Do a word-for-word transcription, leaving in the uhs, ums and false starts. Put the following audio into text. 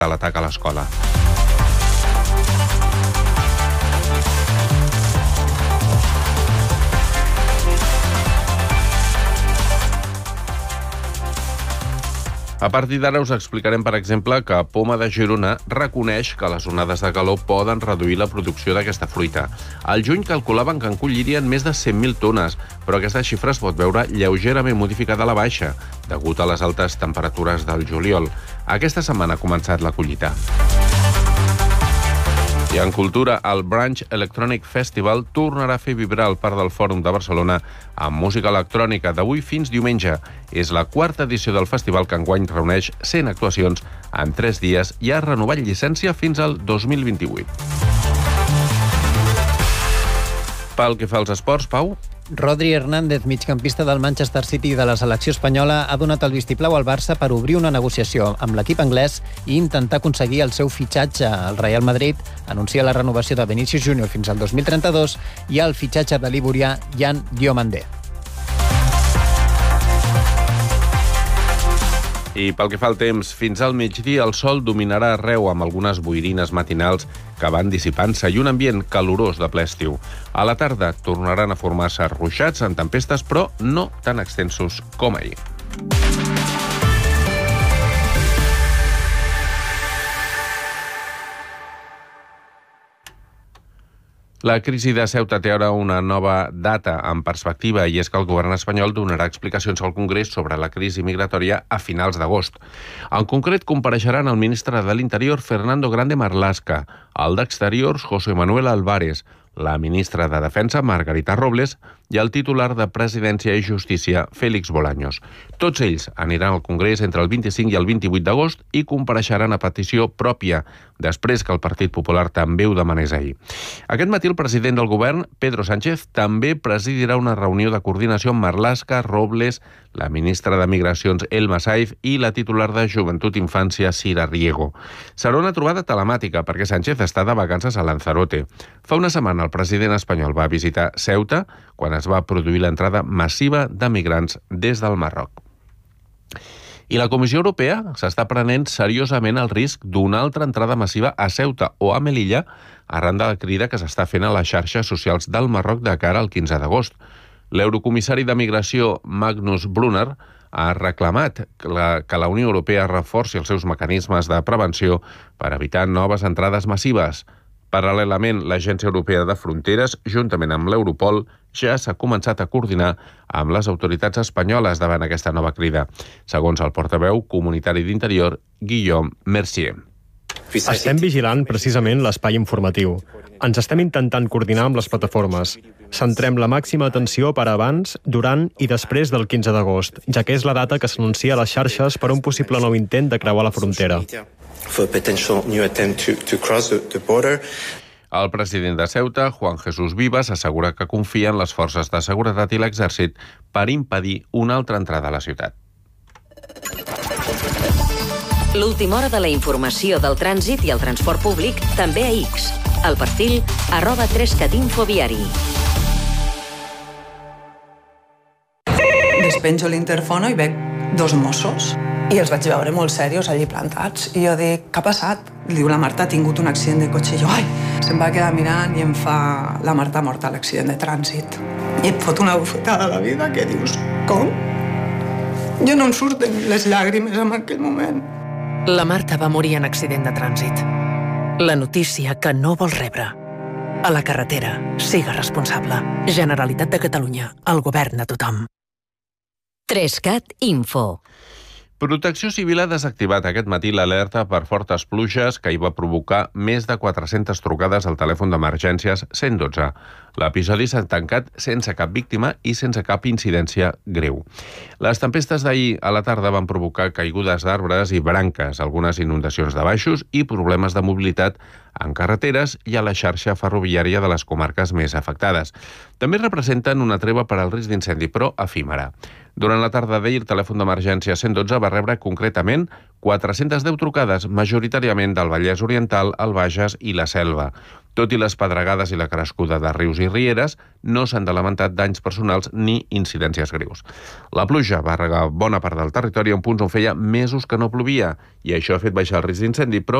l'atac a l'escola. A partir d'ara us explicarem, per exemple, que Poma de Girona reconeix que les onades de calor poden reduir la producció d'aquesta fruita. Al juny calculaven que en collirien més de cent mil tones, però aquesta xifra es pot veure lleugerament modificada a la baixa, degut a les altes temperatures del juliol. Aquesta setmana ha començat la collita. I en cultura, el Branch Electronic Festival tornarà a fer vibrar el Parc del Fòrum de Barcelona amb música electrònica d'avui fins diumenge. És la quarta edició del festival que enguany reuneix cent actuacions en tres dies i ha renovat llicència fins al dos mil vint-i-vuit. Pel que fa als esports, Pau? Rodri Hernández, migcampista del Manchester City i de la selecció espanyola, ha donat el vistiplau al Barça per obrir una negociació amb l'equip anglès i intentar aconseguir el seu fitxatge. El Real Madrid anuncia la renovació de Vinícius Júnior fins al dos mil trenta-dos i el fitxatge de l'ivorià Yan Diomandé. I pel que fa al temps, fins al migdia el sol dominarà arreu amb algunes boirines matinals que van dissipant-se i un ambient calorós de ple estiu. A la tarda tornaran a formar-se ruixats en tempestes, però no tan extensos com ahir. La crisi de Ceuta té ara una nova data en perspectiva i és que el govern espanyol donarà explicacions al Congrés sobre la crisi migratòria a finals d'agost. En concret, compareixeran el ministre de l'Interior, Fernando Grande Marlaska, el d'Exteriors, José Manuel Álvarez, la ministra de Defensa, Margarita Robles, i el titular de Presidència i Justícia, Félix Bolaños. Tots ells aniran al Congrés entre el vint-i-cinc i el vint-i-vuit d'agost i compareixeran a petició pròpia, després que el Partit Popular també ho demanés ahir. Aquest matí el president del govern, Pedro Sánchez, també presidirà una reunió de coordinació amb Marlaska, Robles, la ministra de Migracions, Elma Saiz, i la titular de Joventut i Infància, Sira Riego. Serà una trobada telemàtica perquè Sánchez està de vacances a Lanzarote. Fa una setmana el president espanyol va visitar Ceuta quan es va produir l'entrada massiva de migrants des del Marroc. I la Comissió Europea s'està prenent seriosament el risc d'una altra entrada massiva a Ceuta o a Melilla arran de la crida que s'està fent a les xarxes socials del Marroc de cara al quinze d'agost. L'eurocomissari de Migració, Magnus Brunner, ha reclamat que la, que la Unió Europea reforci els seus mecanismes de prevenció per evitar noves entrades massives. Paral·lelament, l'Agència Europea de Fronteres, juntament amb l'Europol, ja s'ha començat a coordinar amb les autoritats espanyoles davant aquesta nova crida, segons el portaveu comunitari d'Interior, Guillaume Mercier. Estem vigilant precisament l'espai informatiu. Ens estem intentant coordinar amb les plataformes. Centrem la màxima atenció per abans, durant i després del quinze d'agost, ja que és la data que s'anuncia a les xarxes per un possible nou intent de creuar la frontera. El president de Ceuta, Juan Jesús Vivas, assegura que confia en les forces de seguretat i l'exèrcit per impedir una altra entrada a la ciutat. L'última hora de la informació del trànsit i el transport públic també a X. El perfil arroba trescat infoviari. Despenjo l'interfono i veig dos Mossos i els vaig veure molt serios allí plantats. I jo dic, què ha passat? Li diu, la Marta ha tingut un accident de cotxe. I jo, ai, se'm va quedar mirant i em fa, la Marta ha mort a l'accident de trànsit. I et fot una bufetada a la vida que dius, com? Jo no em surten les llàgrimes en aquell moment. La Marta va morir en accident de trànsit. La notícia que no vols rebre. A la carretera, siga responsable. Generalitat de Catalunya, el govern a tothom. trescat Info. Protecció Civil ha desactivat aquest matí l'alerta per fortes pluges que hi va provocar més de quatre-centes trucades al telèfon d'emergències cent dotze. L'episodi s'ha tancat sense cap víctima i sense cap incidència greu. Les tempestes d'ahir a la tarda van provocar caigudes d'arbres i branques, algunes inundacions de baixos i problemes de mobilitat en carreteres i a la xarxa ferroviària de les comarques més afectades. També representen una treva per al risc d'incendi, però efímera. Durant la tarda d'ahir, el telèfon d'emergència cent dotze va rebre concretament quatre-centes deu trucades, majoritàriament del Vallès Oriental, el Bages i la Selva. Tot i les pedregades i la crescuda de rius i rieres, no s'han de lamentar danys personals ni incidències greus. La pluja va regar bona part del territori en punts on feia mesos que no plovia i això ha fet baixar el risc d'incendi, però